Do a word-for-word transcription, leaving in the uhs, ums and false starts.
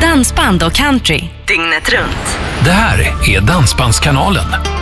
dansband och country dygnet runt. Det här är Dansbandskanalen